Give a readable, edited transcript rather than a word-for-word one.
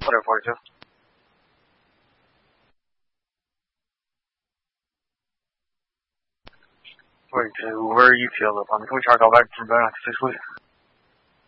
there, 42. Where you feel up on? Can we try to call back from back 6 weeks?